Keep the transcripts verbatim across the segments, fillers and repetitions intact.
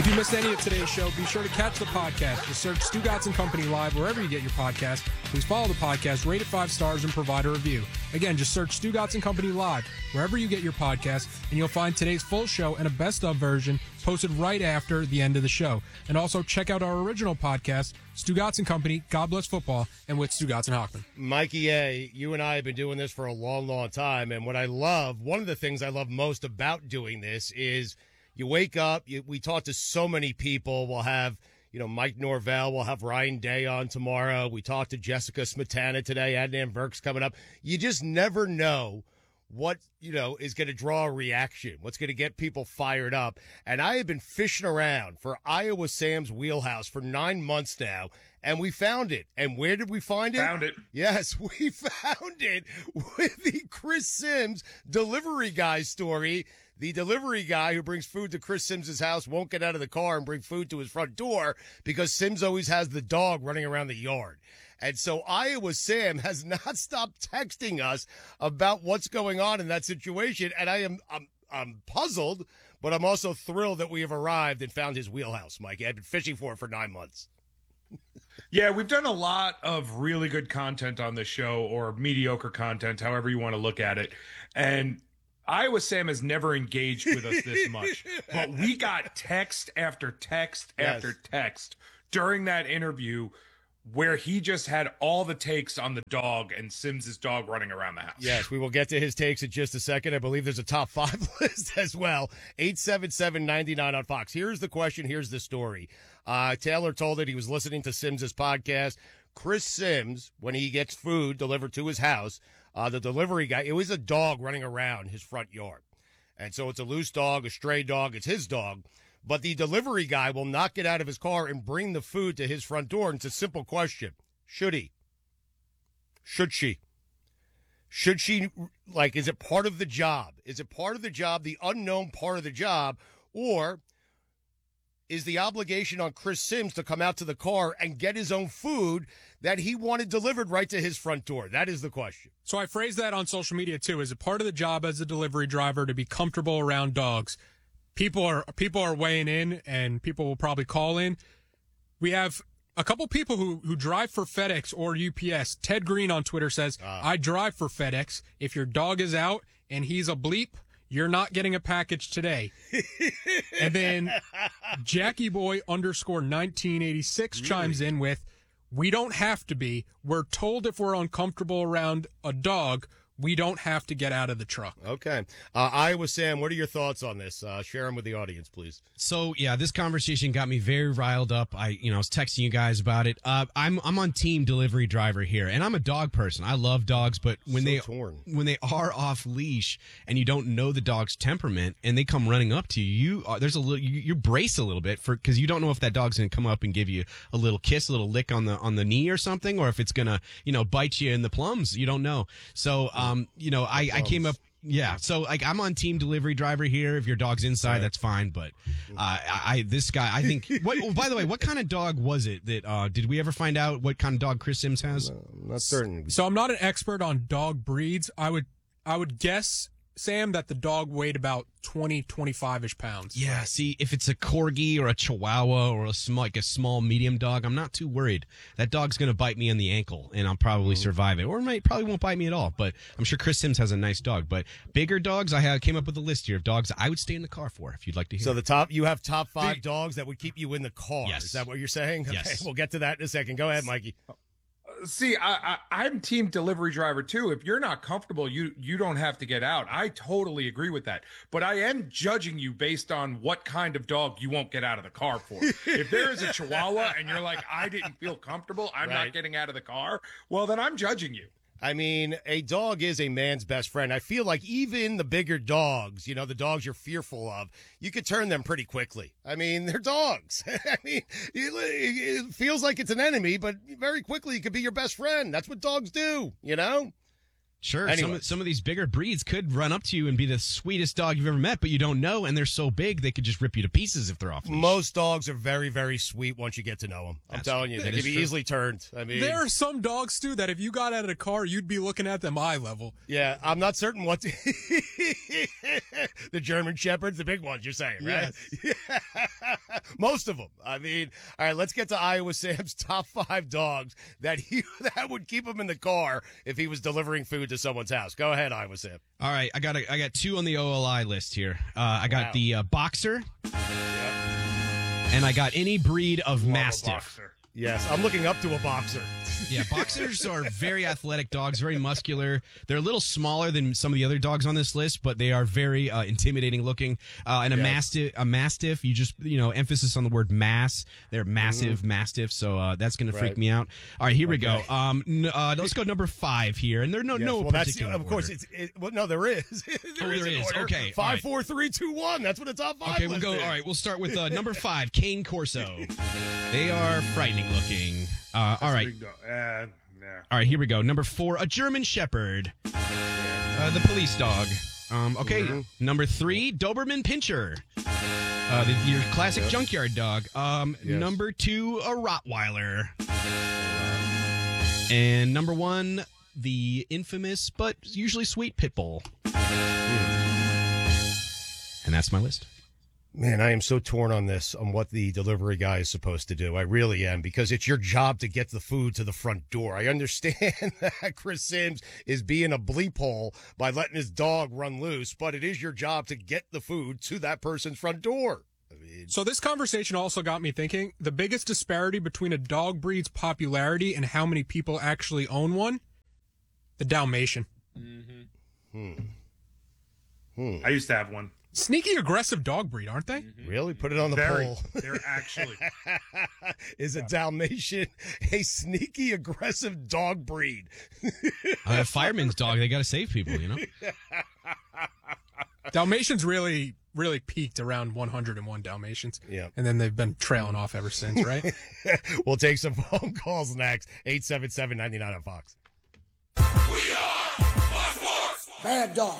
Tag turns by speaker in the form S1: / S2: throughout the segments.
S1: If you missed any of today's show, be sure to catch the podcast. Just search Stugotz and Company Live wherever you get your podcast. Please follow the podcast, rate it five stars, and provide a review. Again, just search Stugotz and Company Live wherever you get your podcast, and you'll find today's full show and a best-of version posted right after the end of the show. And also check out our original podcast, Stugotz and Company, God Bless Football, and with Stugotz and Hochman.
S2: Mikey A., you and I have been doing this for a long, long time, and what I love, one of the things I love most about doing this is you wake up, you, we talk to so many people. We'll have, you know, Mike Norvell. We'll have Ryan Day on tomorrow. We talked to Jessica Smetana today. Adnan Burke's coming up. You just never know what, you know, is going to draw a reaction, what's going to get people fired up. And I have been fishing around for Iowa Sam's Wheelhouse for nine months now, and we found it. And where did we find it?
S3: Found it.
S2: Yes, we found it with the Chris Sims delivery guy story. The delivery guy who brings food to Chris Sims' house won't get out of the car and bring food to his front door because Sims always has the dog running around the yard. And so Iowa Sam has not stopped texting us about what's going on in that situation. And I am I'm, I'm puzzled, but I'm also thrilled that we have arrived and found his wheelhouse, Mike. I've been fishing for it for nine months.
S3: Yeah, we've done a lot of really good content on this show, or mediocre content, however you want to look at it. And Iowa Sam has never engaged with us this much, but we got text after text
S2: Yes.
S3: after text during that interview where he just had all the takes on the dog and Sims's dog running around the house.
S2: Yes, we will get to his takes in just a second. I believe there's a top five list as well. eight seven seven, nine nine on Fox. Here's the question. Here's the story. Uh, Taylor told it. He was listening to Sims's podcast. Chris Sims, when he gets food delivered to his house, uh, the delivery guy, it was a dog running around his front yard. And so it's a loose dog, a stray dog. It's his dog. But the delivery guy will not get out of his car and bring the food to his front door. And it's a simple question. Should he? Should she? Should she, like, is it part of the job? Is it part of the job, the unknown part of the job? Or is the obligation on Chris Sims to come out to the car and get his own food that he wanted delivered right to his front door? That is the question.
S1: So I phrased that on social media, too. Is it part of the job as a delivery driver to be comfortable around dogs? People are people are weighing in, and people will probably call in. We have a couple people who, who drive for FedEx or U P S. Ted Green on Twitter says, uh. I drive for FedEx. If your dog is out and he's a bleep, you're not getting a package today. And then Jackie Boy underscore nineteen eighty-six really? chimes in with, we don't have to be. We're told if we're uncomfortable around a dog, we don't have to get out of the truck.
S2: Okay. Uh, Iowa Sam, what are your thoughts on this? Uh, share them with the audience, please.
S4: So, yeah, this conversation got me very riled up. I, you know, I was texting you guys about it. Uh, I'm, I'm on team delivery driver here, and I'm a dog person. I love dogs, but when
S2: so
S4: they,
S2: torn.
S4: when they are off leash and you don't know the dog's temperament and they come running up to you, you are, there's a little, you, you brace a little bit for, cause you don't know if that dog's going to come up and give you a little kiss, a little lick on the, on the knee or something, or if it's going to, you know, bite you in the plums. You don't know. So, um, you know, I, I came up, yeah. So like I'm on team delivery driver here. If your dog's inside, right, that's fine. But uh, I, I, this guy, I think. What? Oh, by the way, what kind of dog was it? That uh, did we ever find out what kind of dog Chris Sims has?
S2: No, I'm not certain.
S1: So I'm not an expert on dog breeds. I would, I would guess, Sam, that the dog weighed about twenty, twenty-five-ish pounds.
S4: Yeah, see, if it's a corgi or a chihuahua or a small, like a small, medium dog, I'm not too worried. That dog's going to bite me on the ankle, and I'll probably mm-hmm. survive it. Or it might, probably won't bite me at all, but I'm sure Chris Sims has a nice dog. But bigger dogs, I have, came up with a list here of dogs I would stay in the car for, if you'd like to hear.
S2: So the top, you have top five the, dogs that would keep you in the car.
S4: Yes.
S2: Is that what you're saying? Okay,
S4: yes.
S2: We'll get to that in a second. Go ahead, Mikey.
S3: See, I, I, I'm team delivery driver too. If you're not comfortable, you you don't have to get out. I totally agree with that. But I am judging you based on what kind of dog you won't get out of the car for. If there is a Chihuahua and you're like, I didn't feel comfortable, I'm right. not getting out of the car, well, then I'm judging you.
S2: I mean, a dog is a man's best friend. I feel like even the bigger dogs, you know, the dogs you're fearful of, you could turn them pretty quickly. I mean, they're dogs. I mean, it feels like it's an enemy, but very quickly it could be your best friend. That's what dogs do, you know?
S4: Sure,
S2: Anyway.
S4: some, of- some of these bigger breeds could run up to you and be the sweetest dog you've ever met, but you don't know, and they're so big they could just rip you to pieces if they're off leash.
S2: Most dogs are very, very sweet once you get to know them. I'm
S4: That's-
S2: telling you, they
S4: that
S2: can
S4: is
S2: be
S4: true.
S2: easily turned. I mean,
S1: There are some dogs, Stu, that if you got out of the car, you'd be looking at them eye level.
S2: yeah, I'm not certain what to... the German Shepherds, the big ones, you're saying, right? Most of them. I mean, all right, let's get to Iowa Sam's top five dogs that he that would keep him in the car if he was delivering food to someone's house. Go ahead, Iowa Sam.
S4: All right, I got a, I got two on the O L I list here. Uh, I got
S2: Wow.
S4: the uh, boxer, and I got any breed of
S3: Love a
S4: mastiff.
S3: boxer.
S2: Yes, I'm looking up to a boxer.
S4: Yeah, boxers are very athletic dogs, very muscular. They're a little smaller than some of the other dogs on this list, but they are very uh, intimidating looking. Uh, and a
S2: Yeah.
S4: mastiff, a mastiff, you just you know emphasis on the word mass. They're massive mastiffs, so uh, that's going to freak
S2: Right.
S4: me out. All right, here we
S2: Okay.
S4: go. Um, n- uh, let's go number five here, and there are no
S2: Yes,
S4: no
S2: well, that's
S4: particular
S2: of course
S4: order.
S2: it's it, well, no, there is. there
S4: Oh, there
S2: an
S4: is.
S2: order.
S4: Okay, all
S2: Five,
S4: right.
S2: four, three, two, one. That's what the top five.
S4: Okay, we'll
S2: list
S4: go.
S2: is.
S4: All right, we'll start with uh, number five, Cane Corso. They are frightening looking. Uh, all right,
S3: Big dog. Uh, nah.
S4: all right. Here we go. Number four, a German Shepherd, uh, the police dog. Um, okay, number three, Doberman Pinscher, uh, the, your classic junkyard dog. Um,
S2: Yes.
S4: Number two, a Rottweiler, and number one, the infamous but usually sweet pit bull. And that's my list.
S2: Man, I am so torn on this, on what the delivery guy is supposed to do. I really am, because it's your job to get the food to the front door. I understand that Chris Sims is being a bleep hole by letting his dog run loose, but it is your job to get the food to that person's front door. I mean,
S1: So this conversation also got me thinking, the biggest disparity between a dog breed's popularity and how many people actually own one? The Dalmatian.
S3: I used to have one.
S1: Sneaky aggressive dog breed, aren't they?
S2: really? Put it on the
S3: Very.
S2: poll.
S3: They're actually.
S2: Is a Dalmatian a sneaky, aggressive dog breed?
S4: Uh, a fireman's dog. They got to save people, you know.
S1: Dalmatians really, really peaked around one hundred one Dalmatians.
S2: Yeah.
S1: And then they've been trailing off ever since, right?
S2: We'll take some phone calls next. eight seven seven, nine nine on Fox.
S5: Bad dog.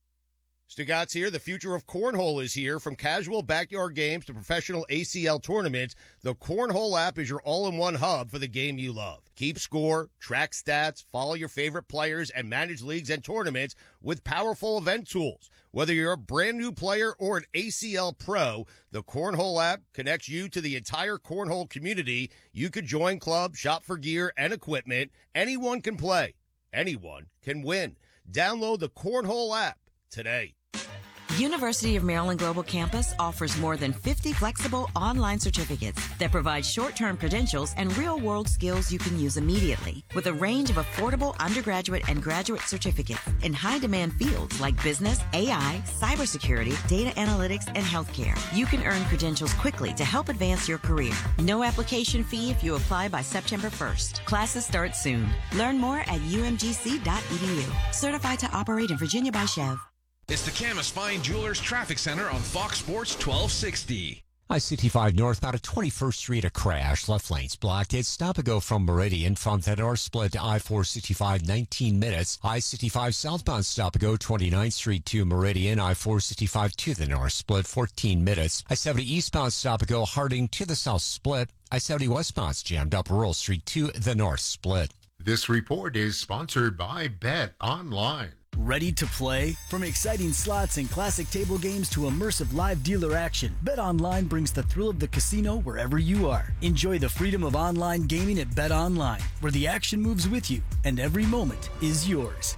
S2: Stugatz here. The future of cornhole is here. From casual backyard games to professional A C L tournaments, the Cornhole app is your all-in-one hub for the game you love. Keep score, track stats, follow your favorite players, and manage leagues and tournaments with powerful event tools. Whether you're a brand new player or an A C L pro, the Cornhole app connects you to the entire cornhole community. You could join clubs, shop for gear and equipment. Anyone can play. Anyone can win. Download the Cornhole app today.
S6: University of Maryland Global Campus offers more than fifty flexible online certificates that provide short-term credentials and real-world skills you can use immediately. With a range of affordable undergraduate and graduate certificates in high-demand fields like business, A I, cybersecurity, data analytics, and healthcare, you can earn credentials quickly to help advance your career. No application fee if you apply by September first. Classes start soon. Learn more at u m g c dot e d u. Certified to operate in Virginia by Chev.
S7: It's the Camus Fine Jewelers Traffic Center on Fox Sports twelve sixty.
S8: I sixty-five northbound at twenty-first Street, a crash. Left lane's blocked. It's stop and go from Meridian from the north split to I four sixty-five, nineteen minutes. I sixty-five southbound stop and go twenty-ninth Street to Meridian. I four sixty-five to the north split, fourteen minutes. I seventy eastbound stop and go Harding to the south split. I seventy westbound's jammed up Rural Street to the north split.
S9: This report is sponsored by Bet Online.
S10: Ready to play? From exciting slots and classic table games to immersive live dealer action, BetOnline brings the thrill of the casino wherever you are. Enjoy the freedom of online gaming at BetOnline, where the action moves with you and every moment is yours.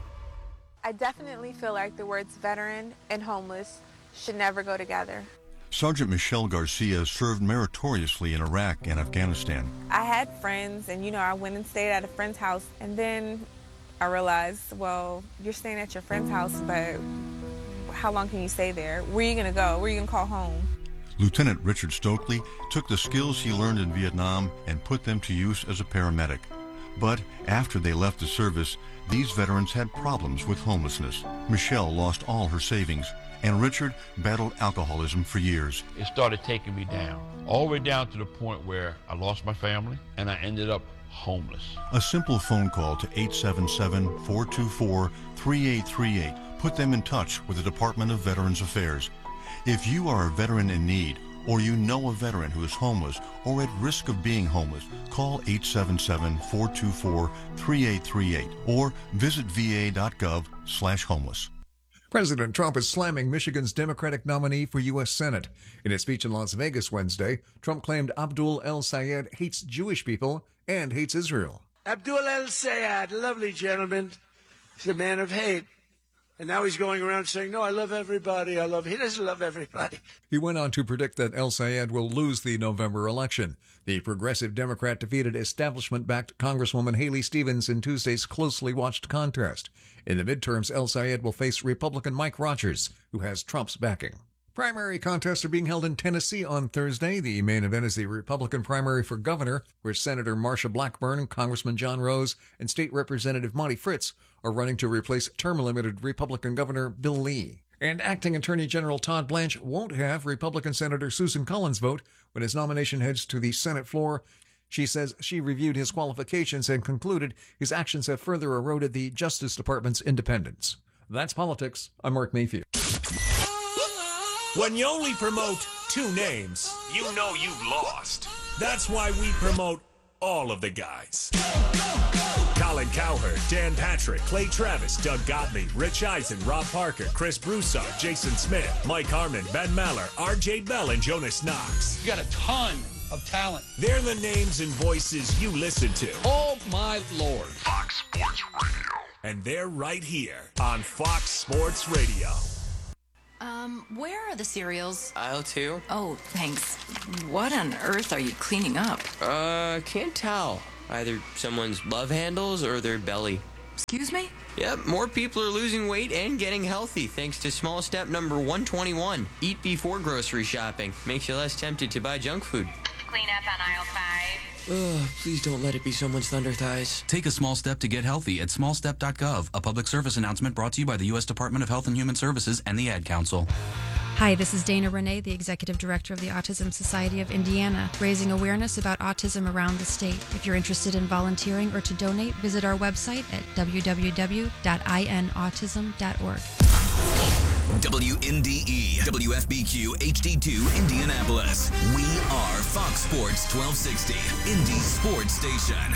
S11: I definitely feel like the words veteran and homeless should never go together.
S12: Sergeant Michelle Garcia served meritoriously in Iraq and Afghanistan.
S11: I had friends, and you know, I went and stayed at a friend's house, and then I realized, well, you're staying at your friend's house, but how long can you stay there? Where are you going to go? Where are you going to call home?
S12: Lieutenant Richard Stokely took the skills he learned in Vietnam and put them to use as a paramedic. But after they left the service, these veterans had problems with homelessness. Michelle lost all her savings, and Richard battled alcoholism for years.
S13: It started taking me down, all the way down to the point where I lost my family, and I ended up
S9: homeless.
S12: A simple phone call to eight seven seven, four two four, three eight three eight put them in touch with the Department of Veterans Affairs. If you are a veteran in need, or you know a veteran who is homeless or at risk of being homeless, call eight seven seven, four two four, three eight three eight or visit va.gov slash homeless.
S13: President Trump is slamming Michigan's Democratic nominee for U S Senate. In a speech in Las Vegas Wednesday, Trump claimed Abdul El-Sayed hates Jewish people and hates Israel.
S14: Abdul El-Sayed, lovely gentleman. He's a man of hate. And now he's going around saying, no, I love everybody. I love, he doesn't love everybody.
S13: He went on to predict that El-Sayed will lose the November election. The progressive Democrat defeated establishment-backed Congresswoman Haley Stevens in Tuesday's closely watched contest. In the midterms, El-Sayed will face Republican Mike Rogers, who has Trump's backing. Primary contests are being held in Tennessee on Thursday. The main event is the Republican primary for governor, where Senator Marsha Blackburn, Congressman John Rose, and State Representative Monty Fritz are running to replace term-limited Republican Governor Bill Lee. And acting Attorney General Todd Blanche won't have Republican Senator Susan Collins vote when his nomination heads to the Senate floor. She says she reviewed his qualifications and concluded his actions have further eroded the Justice Department's independence. That's politics. I'm Mark Mayfield.
S15: When you only promote two names, you know you've lost. That's why we promote all of the guys. Colin Cowherd, Dan Patrick, Clay Travis, Doug Gottlieb, Rich Eisen, Rob Parker, Chris Broussard, Jason Smith, Mike Harmon, Ben Maller, R J Bell, and Jonas Knox.
S16: You got a ton of talent.
S15: They're the names and voices you listen to.
S16: Oh, my Lord.
S15: Fox Sports Radio. And they're right here on Fox Sports Radio.
S17: Um, where are the cereals?
S18: Aisle two.
S17: Oh, thanks. What on earth are you cleaning up?
S18: Uh, can't tell. Either someone's love handles or their belly.
S17: Excuse me?
S18: Yep, more people are losing weight and getting healthy thanks to small step number one twenty-one. Eat before grocery shopping. Makes you less tempted to buy junk food.
S17: Clean up on aisle five.
S18: Ugh, please don't let it be someone's thunder thighs.
S19: Take a small step to get healthy at small step dot gov, a public service announcement brought to you by the U S Department of Health and Human Services and the Ad Council.
S20: Hi, this is Dana Renee, the Executive Director of the Autism Society of Indiana, raising awareness about autism around the state. If you're interested in volunteering or to donate, visit our website at w w w dot i n autism dot org.
S21: W N D E, W F B Q, H D two, Indianapolis. We are Fox Sports twelve sixty, Indy's sports station.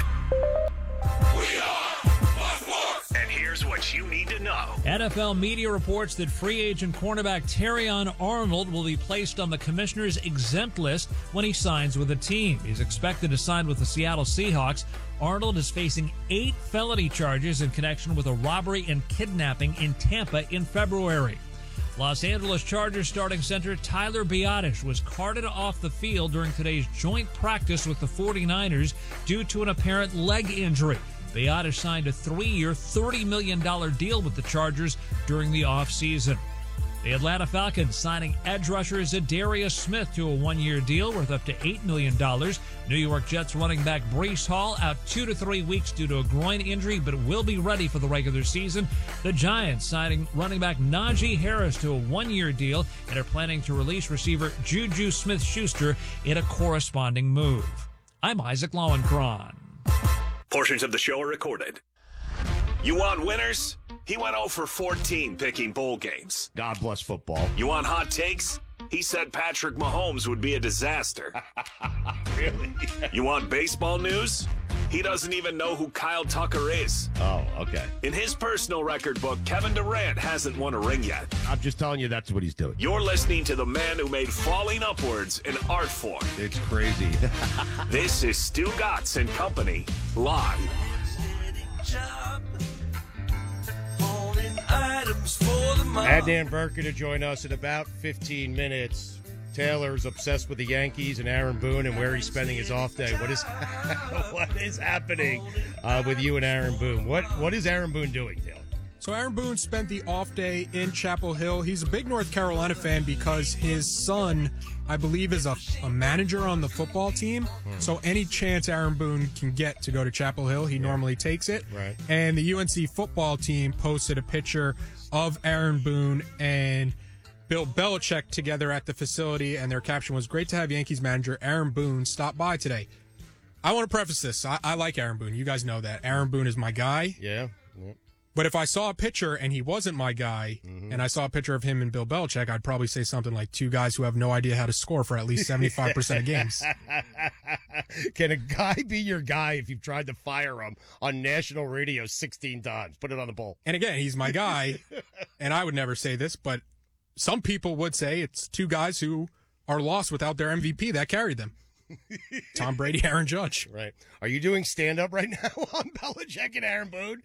S15: We are Fox Sports. And here's what you need to know.
S22: N F L media reports that free agent cornerback Terrion Arnold will be placed on the commissioner's exempt list when he signs with the team. He's expected to sign with the Seattle Seahawks. Arnold is facing eight felony charges in connection with a robbery and kidnapping in Tampa in February. Los Angeles Chargers starting center Tyler Biadasz was carted off the field during today's joint practice with the forty-niners due to an apparent leg injury. Biadasz signed a three-year, thirty million dollars deal with the Chargers during the offseason. The Atlanta Falcons signing edge rusher Zadarius Smith to a one-year deal worth up to eight million dollars. New York Jets running back Breece Hall out two to three weeks due to a groin injury, but will be ready for the regular season. The Giants signing running back Najee Harris to a one-year deal and are planning to release receiver Juju Smith-Schuster in a corresponding move. I'm Isaac Lowenkron.
S15: Portions of the show are recorded. You want winners? He went oh for fourteen picking bowl games.
S2: God bless football.
S15: You want hot takes? He said Patrick Mahomes would be a disaster.
S2: Really?
S15: You want baseball news? He doesn't even know who Kyle Tucker is.
S2: Oh, okay.
S15: In his personal record book, Kevin Durant hasn't won a ring yet.
S2: I'm just telling you that's what he's doing.
S15: You're listening to the man who made falling upwards an art form.
S2: It's crazy.
S15: This is Stu Gatz and Company, live.
S2: Adnan Burker to join us in about fifteen minutes. Taylor's obsessed with the Yankees and Aaron Boone and where he's spending his off day. What is what is happening uh, with you and Aaron Boone? What What is Aaron Boone doing, Taylor?
S1: So Aaron Boone spent the off day in Chapel Hill. He's a big North Carolina fan because his son, I believe, is a, a manager on the football team. Hmm. So any chance Aaron Boone can get to go to Chapel Hill, he yeah. normally takes it.
S2: Right.
S1: And the U N C football team posted a picture of Aaron Boone and Bill Belichick together at the facility, and their caption was, "Great to have Yankees manager Aaron Boone stop by today." I want to preface this. I, I like Aaron Boone. You guys know that. Aaron Boone is my guy.
S2: Yeah. yeah.
S1: But if I saw a picture and he wasn't my guy, mm-hmm. and I saw a picture of him and Bill Belichick, I'd probably say something like two guys who have no idea how to score for at least seventy-five percent of games.
S2: Can a guy be your guy if you've tried to fire him on national radio sixteen times? Put it on the poll.
S1: And again, he's my guy, and I would never say this, but some people would say it's two guys who are lost without their M V P that carried them. Tom Brady, Aaron Judge.
S2: Right. Are you doing stand-up right now on Belichick and Aaron Boone?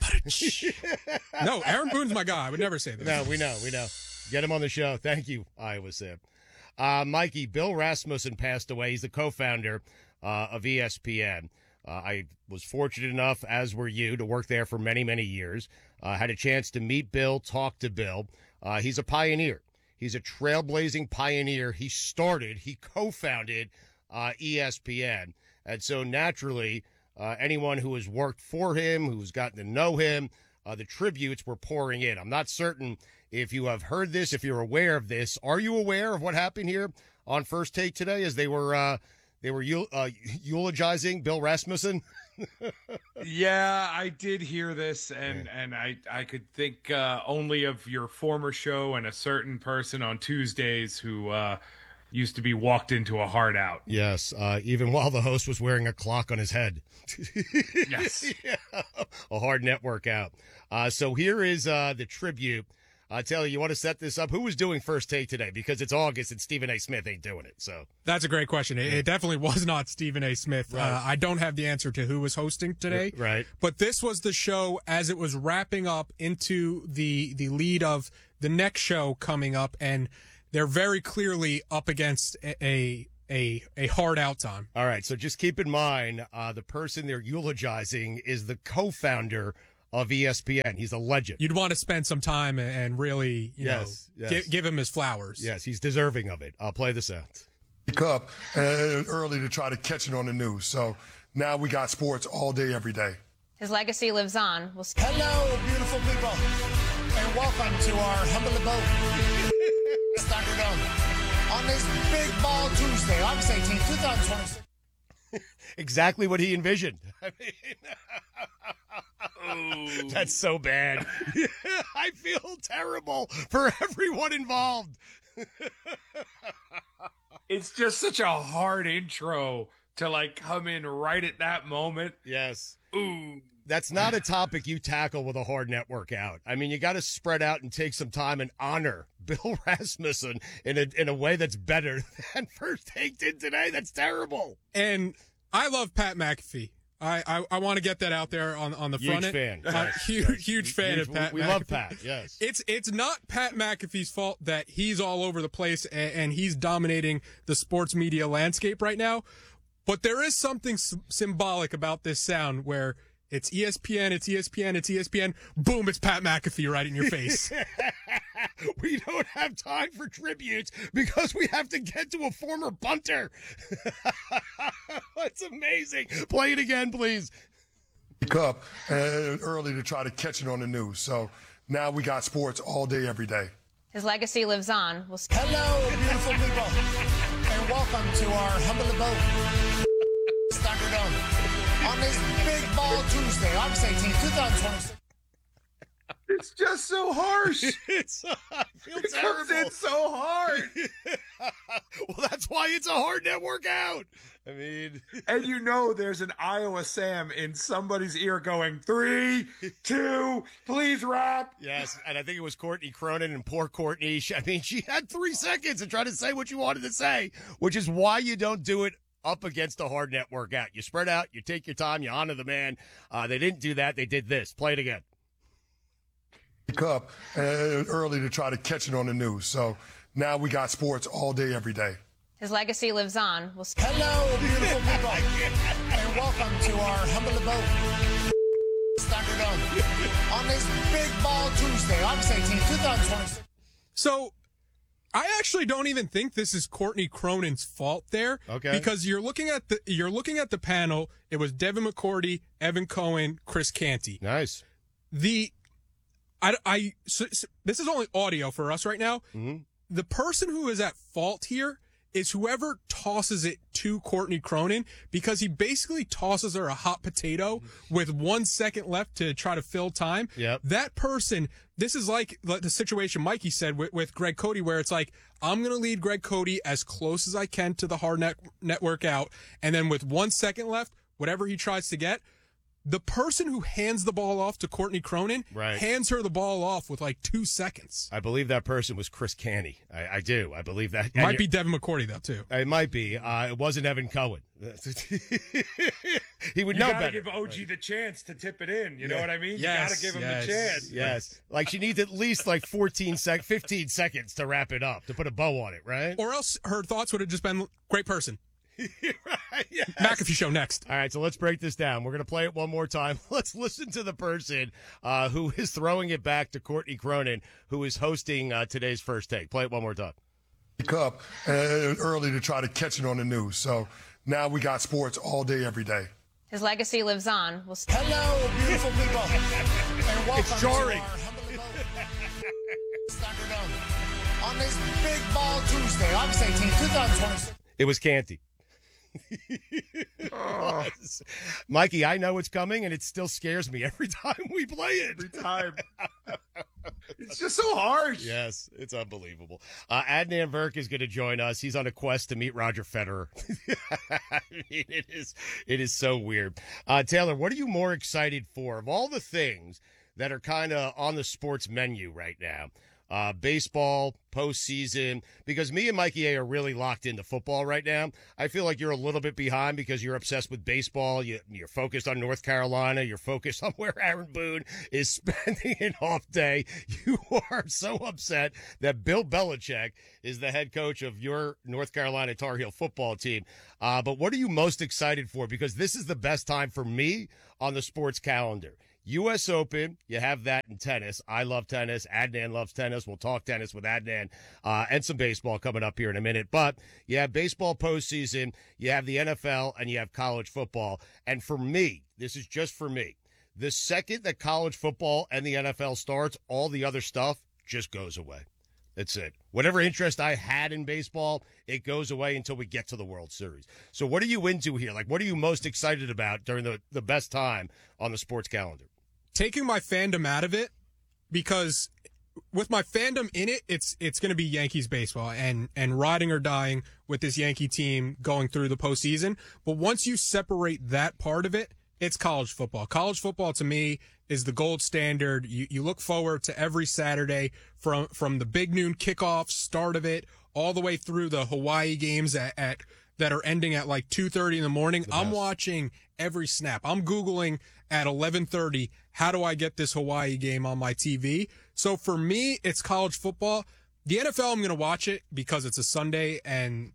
S1: No, Aaron Boone's my guy. I would never say this.
S2: No, we know, we know. Get him on the show. Thank you, Iowa Sam. Uh, Mikey, Bill Rasmussen passed away. He's the co-founder uh, of E S P N. Uh, I was fortunate enough, as were you, to work there for many, many years. Uh, had a chance to meet Bill, talk to Bill. Uh, he's a pioneer. He's a trailblazing pioneer. He started, he co-founded Uh, E S P N. And so naturally, uh, anyone who has worked for him, who's gotten to know him, uh, the tributes were pouring in. I'm not certain if you have heard this, if you're aware of this. Are you aware of what happened here on First Take today as they were uh, they were eul- uh, eulogizing Bill Rasmussen?
S3: Yeah, I did hear this, and,
S2: yeah.
S3: and I, I could think uh, only of your former show and a certain person on Tuesdays who uh, used to be walked into a hard out.
S2: Yes, uh, even while the host was wearing a clock on his head.
S3: Yes.
S2: Yeah, a hard network out. Uh, so here is uh, the tribute. Uh, Taylor, you want to set this up? Who was doing First Take today? Because it's August and Stephen A. Smith ain't doing it. So
S1: that's a great question. It, it definitely was not Stephen A. Smith.
S2: Right.
S1: Uh, I don't have the answer to who was hosting today.
S2: Right.
S1: But this was the show as it was wrapping up into the the lead of the next show coming up, and they're very clearly up against a a a hard out time.
S2: All right, so just keep in mind, uh, the person they're eulogizing is the co-founder of E S P N. He's a legend.
S1: You'd want to spend some time and really, you
S2: yes,
S1: know,
S2: yes.
S1: Give, give him his flowers.
S2: Yes, he's deserving of it. I'll play the sound.
S4: Up uh, early to try to catch it on the news. So now we got sports all day, every day.
S23: His legacy lives on. We'll st-
S5: Hello, beautiful people, and welcome to our humble abode. Started on on this Big Ball Tuesday, August eighteenth, twenty twenty-six.
S2: Exactly what he envisioned. I mean, that's so bad. I feel terrible for everyone involved.
S3: It's just such a hard intro to like come in right at that moment.
S2: Yes.
S3: Ooh.
S2: That's not a topic you tackle with a hard network out. I mean, you got to spread out and take some time and honor Bill Rasmussen in a in a way that's better than First Take did today. That's terrible.
S1: And I love Pat McAfee. I, I, I want to get that out there on, on the
S2: huge
S1: front end.
S2: Fan.
S1: Uh,
S2: yes.
S1: huge,
S2: yes.
S1: huge fan
S2: huge,
S1: of Pat
S2: We
S1: McAfee.
S2: love Pat, yes.
S1: It's it's not Pat McAfee's fault that he's all over the place and, and he's dominating the sports media landscape right now. But there is something s- symbolic about this sound where it's E S P N, it's E S P N, it's E S P N. Boom, it's Pat McAfee right in your face.
S2: We don't have time for tributes because we have to get to a former punter. That's amazing. Play it again, please.
S4: Up uh, early to try to catch it on the news. So now we got sports all day, every day.
S23: His legacy lives on. We'll st-
S5: Hello, beautiful people, and welcome to our humble abode. Started on on this Big Ball Tuesday, August eighteenth, twenty twenty-six.
S3: It's just so harsh.
S2: It's, uh, I feel
S3: it
S2: terrible.
S3: comes in so hard.
S2: Well, that's why it's a hard network out. I mean,
S3: and you know there's an Iowa Sam in somebody's ear going, three, two, please rap.
S2: Yes, and I think it was Courtney Cronin, and poor Courtney. She, I mean, she had three seconds to try to say what you wanted to say, which is why you don't do it up against a hard network out. You spread out, you take your time, you honor the man. Uh, they didn't do that. They did this. Play it again.
S4: Up uh, early to try to catch it on the news. So now we got sports all day, every day.
S23: His legacy lives on. We'll st-
S5: Hello, beautiful people, and welcome to our humble abode. Started on on this Big Ball Tuesday, August eighteenth, twenty twenty-six.
S1: So I actually don't even think this is Courtney Cronin's fault there.
S2: Okay.
S1: Because you're looking at the you're looking at the panel. It was Devin McCourty, Evan Cohen, Chris Canty.
S2: Nice.
S1: The I, I so, so this is only audio for us right now.
S2: Mm-hmm.
S1: The person who is at fault here is whoever tosses it to Courtney Cronin, because he basically tosses her a hot potato with one second left to try to fill time.
S2: Yep.
S1: That person, this is like the situation Mikey said with, with Greg Cody, where it's like, I'm going to lead Greg Cody as close as I can to the hard net, network out. And then with one second left, whatever he tries to get, the person who hands the ball off to Courtney Cronin
S2: right.
S1: hands her the ball off with like two seconds.
S2: I believe that person was Chris Canny. I, I do. I believe that.
S1: Might be Devin McCourty, though, too.
S2: It might be. Uh, it wasn't Evan Cohen. He would
S3: you
S2: know
S3: gotta
S2: better.
S3: give O G the chance to tip it in. You
S2: Yeah.
S3: know what I mean?
S1: Yes,
S3: you gotta give him
S1: yes,
S3: the chance.
S2: Yes. Like she needs at least like fourteen sec, fifteen seconds to wrap it up, to put a bow on it, right?
S1: Or else her thoughts would have just been, great person.
S2: Right, yes.
S1: McAfee Show next.
S2: All right, so let's break this down. We're going to play it one more time. Let's listen to the person uh, who is throwing it back to Courtney Cronin, who is hosting uh, today's First Take. Play it one more time.
S4: Up uh, early to try to catch it on the news. So now we got sports all day, every day.
S23: His legacy lives on. We'll
S5: Hello, beautiful people, and welcome
S2: It's jarring.
S5: to our Humble Abode Thunderdome on this Big Ball Tuesday, August eighteenth, twenty twenty-six.
S2: It was Canty. Mikey, I know it's coming, and it still scares me every time we play it.
S3: Every time. It's just so harsh.
S2: Yes, it's unbelievable. Uh, Adnan Virk is going to join us. He's on a quest to meet Roger Federer. I mean, it is, it is so weird. Uh, Taylor, what are you more excited for? Of all the things that are kind of on the sports menu right now, Uh, baseball, postseason, because me and Mikey A are really locked into football right now. I feel like you're a little bit behind because you're obsessed with baseball. You, you're focused on North Carolina. You're focused on where Aaron Boone is spending an off day. You are so upset that Bill Belichick is the head coach of your North Carolina Tar Heel football team. Uh, but what are you most excited for? Because this is the best time for me on the sports calendar. U S Open, you have that in tennis. I love tennis. Adnan loves tennis. We'll talk tennis with Adnan uh, and some baseball coming up here in a minute. But you have baseball postseason, you have the N F L, and you have college football. And for me, this is just for me, the second that college football and the N F L starts, all the other stuff just goes away. That's it. Whatever interest I had in baseball, it goes away until we get to the World Series. So what are you into here? Like, what are you most excited about during the, the best time on the sports calendar?
S1: Taking my fandom out of it, because with my fandom in it, it's it's going to be Yankees baseball and, and riding or dying with this Yankee team going through the postseason. But once you separate that part of it, it's college football. College football, to me, is the gold standard. You you look forward to every Saturday from from the big noon kickoff start of it all the way through the Hawaii games at, at that are ending at like two thirty in the morning. I'm watching every snap. I'm Googling at eleven thirty, how do I get this Hawaii game on my T V? So for me, it's college football. The N F L, I'm going to watch it because it's a Sunday and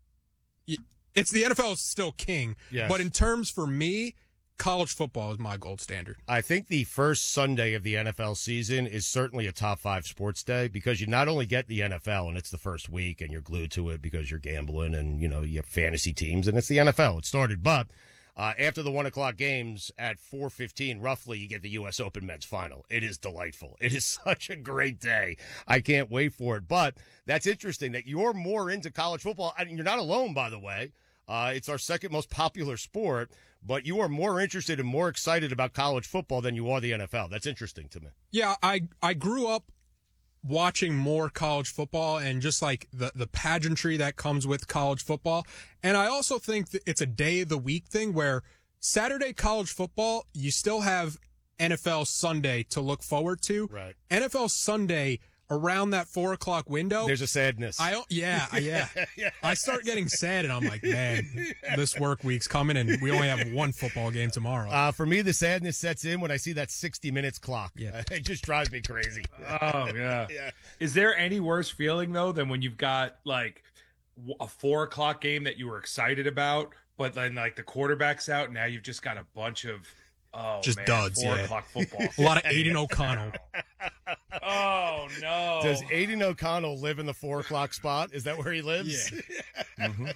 S1: it's the N F L is still king.
S2: Yes.
S1: But in terms for me, college football is my gold standard.
S2: I think the first Sunday of the N F L season is certainly a top five sports day because you not only get the N F L and it's the first week and you're glued to it because you're gambling and, you know, you have fantasy teams and it's the N F L. It started, but uh, after the one o'clock games at four fifteen, roughly, you get the U S Open men's final. It is delightful. It is such a great day. I can't wait for it. But that's interesting that you're more into college football. I mean, you're not alone, by the way. Uh, it's our second most popular sport, but you are more interested and more excited about college football than you are the N F L. That's interesting to me.
S1: Yeah, I I grew up watching more college football and just like the, the pageantry that comes with college football. And I also think that it's a day of the week thing where Saturday college football, you still have N F L Sunday to look forward to.
S2: Right.
S1: N F L Sunday around that four o'clock window.
S2: There's a sadness.
S1: I yeah, yeah.
S2: Yeah.
S1: I start getting sad and I'm like, man, this work week's coming and we only have one football game tomorrow.
S2: Uh, for me, the sadness sets in when I see that sixty minutes clock.
S1: Yeah.
S2: It just drives me crazy.
S3: Oh, yeah.
S2: Yeah.
S3: Is there any worse feeling, though, than when you've got, like, w- a four o'clock game that you were excited about, but then, like, the quarterback's out, and now you've just got a bunch of, oh,
S1: Just
S3: man,
S1: duds,
S3: four
S1: yeah.
S3: o'clock football.
S1: A lot of Aiden O'Connell.
S3: Oh, no.
S2: Does Aiden O'Connell live in the four o'clock spot? Is that where he lives?
S1: Yeah. Mm-hmm.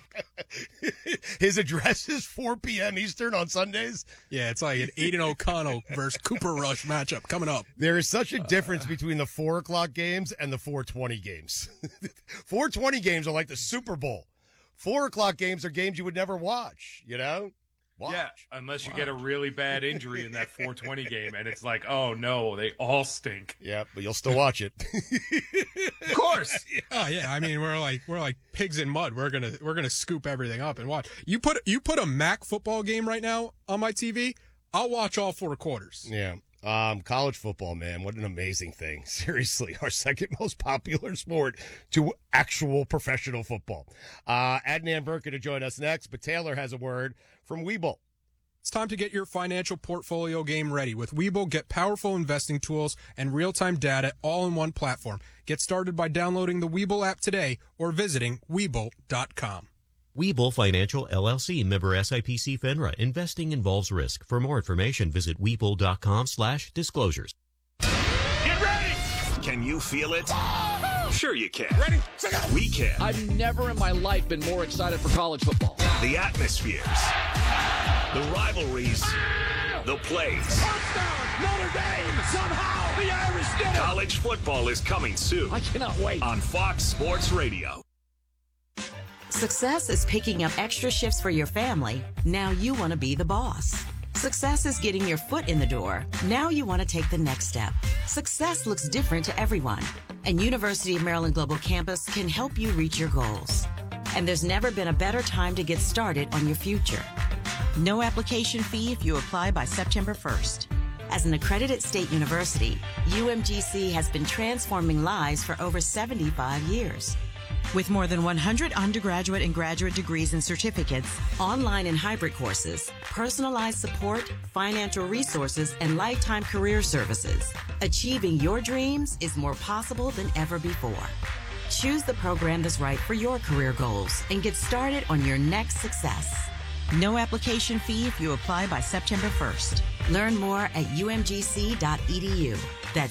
S2: His address is four p.m. Eastern on Sundays?
S1: Yeah, it's like an Aiden O'Connell versus Cooper Rush matchup coming up.
S2: There is such a difference between the four o'clock games and the four twenty games. four twenty games are like the Super Bowl. Four o'clock games are games you would never watch, you know? Watch.
S3: Yeah, unless you
S2: Watch.
S3: get a really bad injury in that four twenty game, and it's like, oh no, they all stink.
S2: Yeah, but you'll still watch it.
S3: Of course.
S1: Oh yeah, I mean we're like we're like pigs in mud. We're gonna we're gonna scoop everything up and watch. You put you put a M A C football game right now on my T V, I'll watch all four quarters.
S2: Yeah. Um, college football, man, what an amazing thing. Seriously, our second most popular sport to actual professional football. Uh, Adnan Burka to join us next, but Taylor has a word from Webull.
S1: It's time to get your financial portfolio game ready. With Webull, get powerful investing tools and real-time data all in one platform. Get started by downloading the Webull app today or visiting Webull dot com.
S6: Webull Financial, L L C, member S I P C FINRA. Investing involves risk. For more information, visit Webull dot com slash disclosures.
S15: Get ready! Can you feel it? Sure you can. Ready? We can.
S16: I've never in my life been more excited for college football.
S15: The atmospheres, the rivalries, the plays.
S16: Touchdown! Notre Dame! Somehow the Irish did it!
S15: College football is coming soon.
S16: I cannot wait.
S15: On Fox Sports Radio.
S7: Success is picking up extra shifts for your family. Now you want to be the boss. Success is getting your foot in the door. Now you want to take the next step. Success looks different to everyone, and University of Maryland Global Campus can help you reach your goals. And there's never been a better time to get started on your future. No application fee if you apply by September first. As an accredited state university, U M G C has been transforming lives for over seventy-five years. With more than one hundred undergraduate and graduate degrees and certificates, online and hybrid courses, personalized support, financial resources, and lifetime career services, achieving your dreams is more possible than ever before. Choose the program that's right for your career goals and get started on your next success. No application fee if you apply by September first. Learn more at U M G C dot E D U. That's